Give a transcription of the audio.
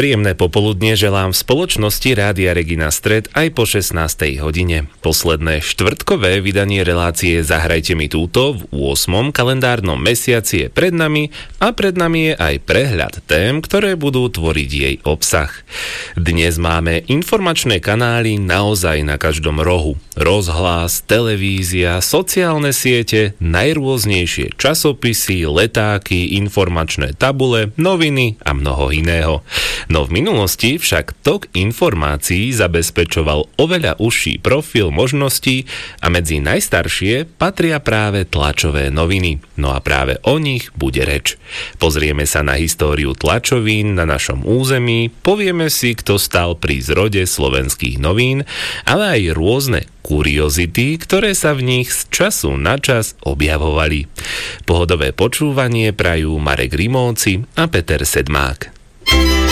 Príjemné popoludnie želám v spoločnosti Rádia Regina Stred aj po 16. hodine. Posledné štvrtkové vydanie relácie Zahrajte mi túto v 8. kalendárnom mesiaci je pred nami a pred nami je aj prehľad tém, ktoré budú tvoriť jej obsah. Dnes máme informačné kanály naozaj na každom rohu. Rozhlas, televízia, sociálne siete, najrôznejšie časopisy, letáky, informačné tabule, noviny a mnoho iného. No v minulosti však tok informácií zabezpečoval oveľa užší profil možností a medzi najstaršie patria práve tlačové noviny. No a práve o nich bude reč. Pozrieme sa na históriu tlačovín na našom území, povieme si, kto stal pri zrode slovenských novín, ale aj rôzne kuriozity, ktoré sa v nich z času na čas objavovali. Pohodové počúvanie prajú Marek Rimóci a Peter Sedmák.